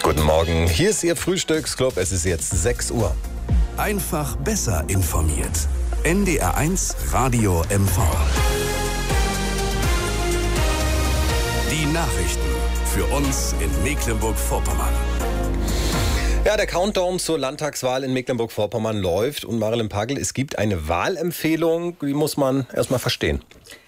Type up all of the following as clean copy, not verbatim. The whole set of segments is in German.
Guten Morgen, hier ist Ihr Frühstücksclub. Es ist jetzt 6 Uhr. Einfach besser informiert. NDR1 Radio MV. Die Nachrichten für uns in Mecklenburg-Vorpommern. Ja, der Countdown zur Landtagswahl in Mecklenburg-Vorpommern läuft. Und Marilyn Pagel, es gibt eine Wahlempfehlung, die muss man erstmal verstehen.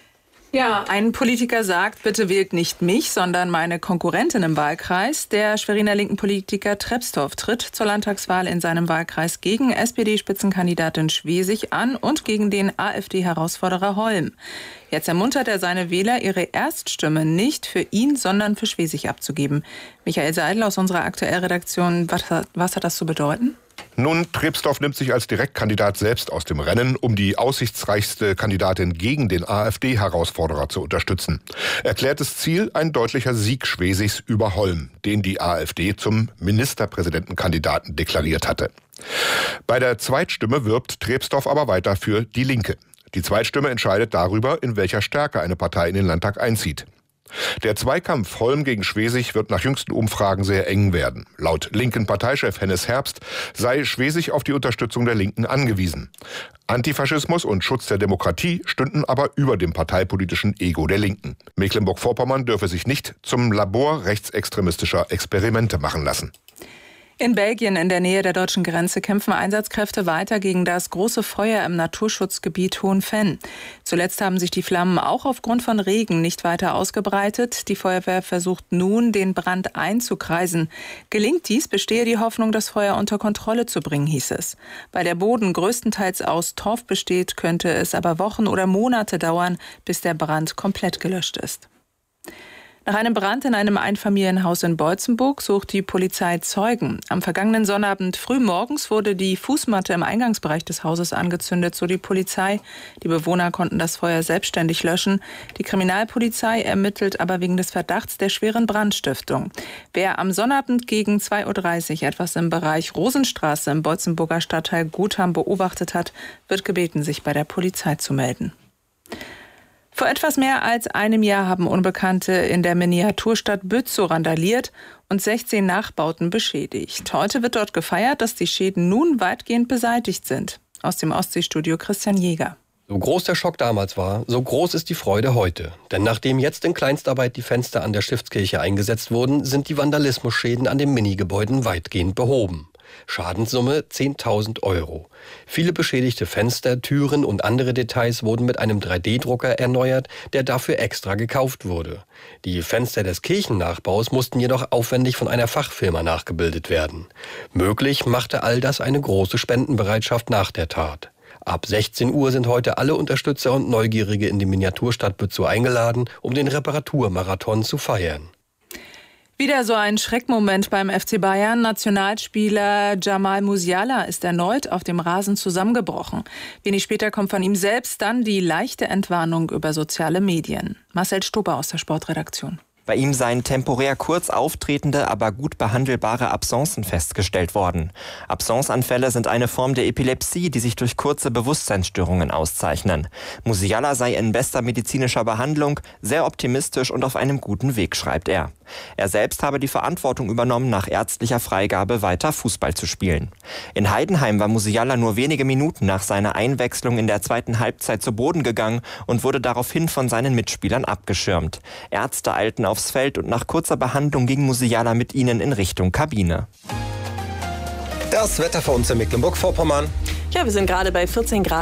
Ja, ein Politiker sagt, bitte wählt nicht mich, sondern meine Konkurrentin im Wahlkreis. Der Schweriner linken Politiker Trepstorff tritt zur Landtagswahl in seinem Wahlkreis gegen SPD-Spitzenkandidatin Schwesig an und gegen den AfD-Herausforderer Holm. Jetzt ermuntert er seine Wähler, ihre Erststimme nicht für ihn, sondern für Schwesig abzugeben. Michael Seidel aus unserer Aktuellredaktion, was hat das zu bedeuten? Nun, Trepstorff nimmt sich als Direktkandidat selbst aus dem Rennen, um die aussichtsreichste Kandidatin gegen den AfD-Herausforderer zu unterstützen. Erklärtes Ziel, ein deutlicher Sieg Schwesigs über Holm, den die AfD zum Ministerpräsidentenkandidaten deklariert hatte. Bei der Zweitstimme wirbt Trepstorff aber weiter für die Linke. Die Zweitstimme entscheidet darüber, in welcher Stärke eine Partei in den Landtag einzieht. Der Zweikampf Holm gegen Schwesig wird nach jüngsten Umfragen sehr eng werden. Laut linken Parteichef Hennes Herbst sei Schwesig auf die Unterstützung der Linken angewiesen. Antifaschismus und Schutz der Demokratie stünden aber über dem parteipolitischen Ego der Linken. Mecklenburg-Vorpommern dürfe sich nicht zum Labor rechtsextremistischer Experimente machen lassen. In Belgien in der Nähe der deutschen Grenze kämpfen Einsatzkräfte weiter gegen das große Feuer im Naturschutzgebiet Hohenfenn. Zuletzt haben sich die Flammen auch aufgrund von Regen nicht weiter ausgebreitet. Die Feuerwehr versucht nun, den Brand einzukreisen. Gelingt dies, bestehe die Hoffnung, das Feuer unter Kontrolle zu bringen, hieß es. Weil der Boden größtenteils aus Torf besteht, könnte es aber Wochen oder Monate dauern, bis der Brand komplett gelöscht ist. Nach einem Brand in einem Einfamilienhaus in Boitzenburg sucht die Polizei Zeugen. Am vergangenen Sonnabend frühmorgens wurde die Fußmatte im Eingangsbereich des Hauses angezündet, so die Polizei. Die Bewohner konnten das Feuer selbstständig löschen. Die Kriminalpolizei ermittelt aber wegen des Verdachts der schweren Brandstiftung. Wer am Sonnabend gegen 2.30 Uhr etwas im Bereich Rosenstraße im Boitzenburger Stadtteil Gutham beobachtet hat, wird gebeten, sich bei der Polizei zu melden. Vor etwas mehr als einem Jahr haben Unbekannte in der Miniaturstadt Bützow randaliert und 16 Nachbauten beschädigt. Heute wird dort gefeiert, dass die Schäden nun weitgehend beseitigt sind. Aus dem Ostseestudio Christian Jäger. So groß der Schock damals war, so groß ist die Freude heute. Denn nachdem jetzt in Kleinstarbeit die Fenster an der Stiftskirche eingesetzt wurden, sind die Vandalismusschäden an den Minigebäuden weitgehend behoben. Schadenssumme 10.000 €. Viele beschädigte Fenster, Türen und andere Details wurden mit einem 3D-Drucker erneuert, der dafür extra gekauft wurde. Die Fenster des Kirchennachbaus mussten jedoch aufwendig von einer Fachfirma nachgebildet werden. Möglich machte all das eine große Spendenbereitschaft nach der Tat. Ab 16 Uhr sind heute alle Unterstützer und Neugierige in die Miniaturstadt Bützow eingeladen, um den Reparaturmarathon zu feiern. Wieder so ein Schreckmoment beim FC Bayern. Nationalspieler Jamal Musiala ist erneut auf dem Rasen zusammengebrochen. Wenig später kommt von ihm selbst dann die leichte Entwarnung über soziale Medien. Marcel Stubber aus der Sportredaktion. Bei ihm seien temporär kurz auftretende, aber gut behandelbare Absencen festgestellt worden. Absenceanfälle sind eine Form der Epilepsie, die sich durch kurze Bewusstseinsstörungen auszeichnen. Musiala sei in bester medizinischer Behandlung, sehr optimistisch und auf einem guten Weg, schreibt er. Er selbst habe die Verantwortung übernommen, nach ärztlicher Freigabe weiter Fußball zu spielen. In Heidenheim war Musiala nur wenige Minuten nach seiner Einwechslung in der zweiten Halbzeit zu Boden gegangen und wurde daraufhin von seinen Mitspielern abgeschirmt. Ärzte eilten aufs Feld und nach kurzer Behandlung ging Musiala mit ihnen in Richtung Kabine. Das Wetter für uns in Mecklenburg-Vorpommern. Ja, wir sind gerade bei 14 Grad.